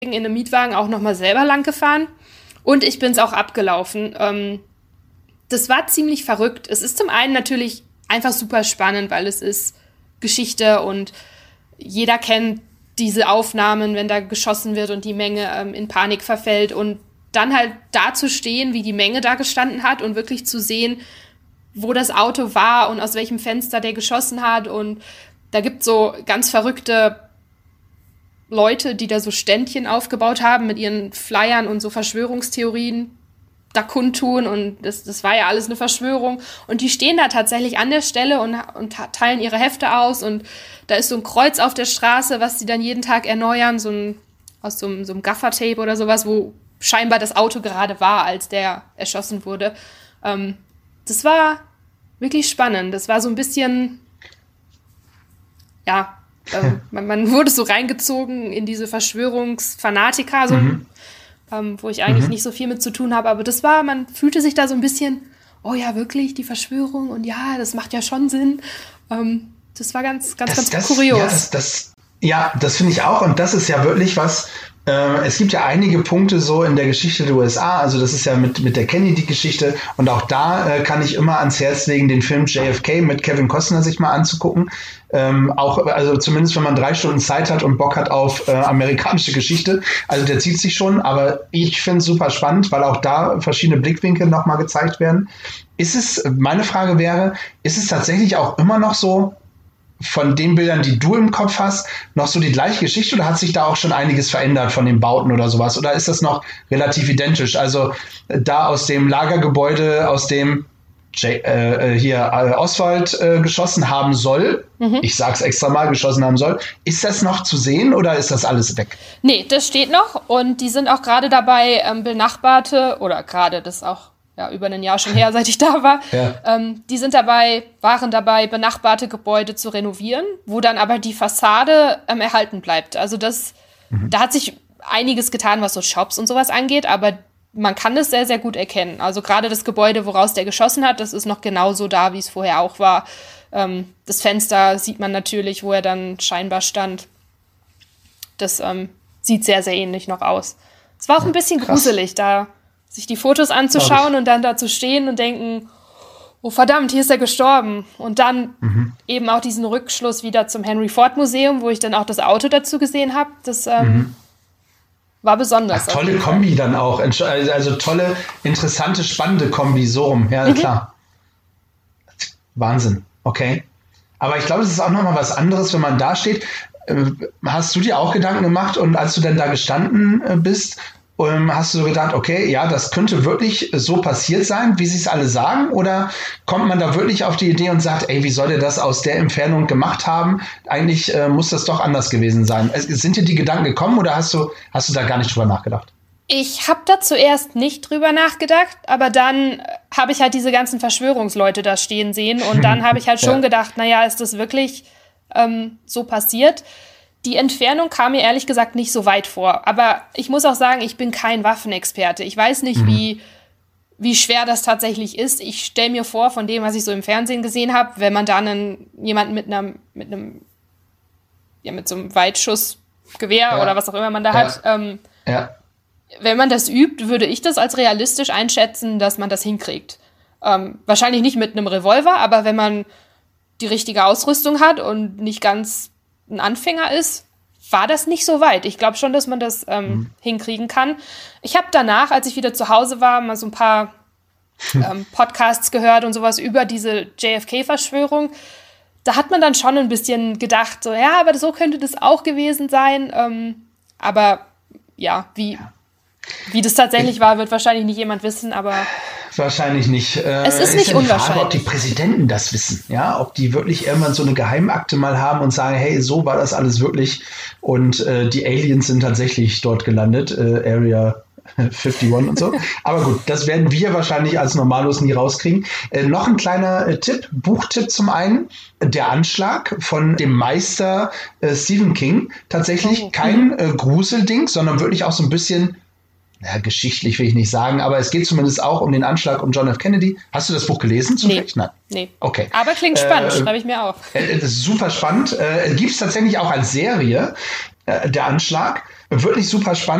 in einem Mietwagen auch nochmal selber lang gefahren. Und ich bin es auch abgelaufen. Das war ziemlich verrückt. Es ist zum einen natürlich einfach super spannend, weil es ist Geschichte und jeder kennt diese Aufnahmen, wenn da geschossen wird und die Menge in Panik verfällt. Und dann halt da zu stehen, wie die Menge da gestanden hat und wirklich zu sehen, wo das Auto war und aus welchem Fenster der geschossen hat. Und da gibt es so ganz verrückte Leute, die da so Ständchen aufgebaut haben mit ihren Flyern und so Verschwörungstheorien da kundtun. Und das war ja alles eine Verschwörung. Und die stehen da tatsächlich an der Stelle und teilen ihre Hefte aus. Und da ist so ein Kreuz auf der Straße, was sie dann jeden Tag erneuern, aus so einem Gaffertape oder sowas, wo scheinbar das Auto gerade war, als der erschossen wurde. Das war wirklich spannend. Das war so ein bisschen, ja, man wurde so reingezogen in diese Verschwörungsfanatiker, wo ich eigentlich nicht so viel mit zu tun habe. Aber man fühlte sich da so ein bisschen, oh ja, wirklich, die Verschwörung und ja, das macht ja schon Sinn. Das war ganz kurios. Das finde ich auch. Und das ist ja wirklich was. Es gibt ja einige Punkte so in der Geschichte der USA, also das ist ja mit der Kennedy-Geschichte und auch da kann ich immer ans Herz legen, den Film JFK mit Kevin Costner sich mal anzugucken. Also zumindest, wenn man 3 Stunden Zeit hat und Bock hat auf amerikanische Geschichte. Also der zieht sich schon, aber ich finde es super spannend, weil auch da verschiedene Blickwinkel nochmal gezeigt werden. Meine Frage wäre, ist es tatsächlich auch immer noch so, von den Bildern, die du im Kopf hast, noch so die gleiche Geschichte oder hat sich da auch schon einiges verändert von den Bauten oder sowas? Oder ist das noch relativ identisch? Also da aus dem Lagergebäude, aus dem Oswald geschossen haben soll, ich sag's extra mal, geschossen haben soll, ist das noch zu sehen oder ist das alles weg? Nee, das steht noch und die sind auch gerade dabei, benachbarte, oder gerade, das ist auch über ein Jahr schon her, seit ich da war. Ja. Die waren dabei, benachbarte Gebäude zu renovieren, wo dann aber die Fassade erhalten bleibt. Also da hat sich einiges getan, was so Shops und sowas angeht, aber man kann das sehr, sehr gut erkennen. Also gerade das Gebäude, woraus der geschossen hat, das ist noch genauso da, wie es vorher auch war. Das Fenster sieht man natürlich, wo er dann scheinbar stand. Das sieht sehr, sehr ähnlich noch aus. Es war auch ein bisschen gruselig, da sich die Fotos anzuschauen und dann da zu stehen und denken, oh verdammt, hier ist er gestorben. Und dann eben auch diesen Rückschluss wieder zum Henry Ford Museum, wo ich dann auch das Auto dazu gesehen habe. Das war besonders. Ach, tolle Kombi dann auch. Also tolle, interessante, spannende Kombi, so rum. Ja, klar. Wahnsinn. Okay. Aber ich glaube, es ist auch nochmal was anderes, wenn man da steht. Hast du dir auch Gedanken gemacht und als du dann da gestanden bist, hast du so gedacht, okay, ja, das könnte wirklich so passiert sein, wie sie es alle sagen? Oder kommt man da wirklich auf die Idee und sagt, ey, wie soll der das aus der Entfernung gemacht haben? Eigentlich muss das doch anders gewesen sein. Sind dir die Gedanken gekommen oder hast du da gar nicht drüber nachgedacht? Ich habe da zuerst nicht drüber nachgedacht, aber dann habe ich halt diese ganzen Verschwörungsleute da stehen sehen und dann habe ich halt schon gedacht, naja, ist das wirklich so passiert? Die Entfernung kam mir ehrlich gesagt nicht so weit vor. Aber ich muss auch sagen, ich bin kein Waffenexperte. Ich weiß nicht, wie schwer das tatsächlich ist. Ich stelle mir vor, von dem, was ich so im Fernsehen gesehen habe, wenn man da jemanden mit so einem Weitschussgewehr oder was auch immer man da hat, wenn man das übt, würde ich das als realistisch einschätzen, dass man das hinkriegt. Wahrscheinlich nicht mit einem Revolver, aber wenn man die richtige Ausrüstung hat und nicht ganz ein Anfänger ist, war das nicht so weit. Ich glaube schon, dass man das hinkriegen kann. Ich habe danach, als ich wieder zu Hause war, mal so ein paar Podcasts gehört und sowas über diese JFK-Verschwörung. Da hat man dann schon ein bisschen gedacht, so, ja, aber so könnte das auch gewesen sein. Aber ja, wie das tatsächlich war, wird wahrscheinlich nicht jemand wissen, aber wahrscheinlich nicht. Es ist nicht unwahrscheinlich. Frage, ob die Präsidenten das wissen, ja, ob die wirklich irgendwann so eine Geheimakte mal haben und sagen, hey, so war das alles wirklich und die Aliens sind tatsächlich dort gelandet, Area 51 und so. Aber gut, das werden wir wahrscheinlich als Normalos nie rauskriegen. Noch ein kleiner Buchtipp zum einen, Der Anschlag von dem Meister Stephen King. Tatsächlich kein Gruselding, sondern wirklich auch so ein bisschen ja, geschichtlich will ich nicht sagen, aber es geht zumindest auch um den Anschlag um John F. Kennedy. Hast du das Buch gelesen zufällig? Nee. Nein. Nee. Okay. Aber klingt spannend, schreibe ich mir auf. Das ist super spannend. Gibt es tatsächlich auch als Serie, der Anschlag. Wirklich super spannend.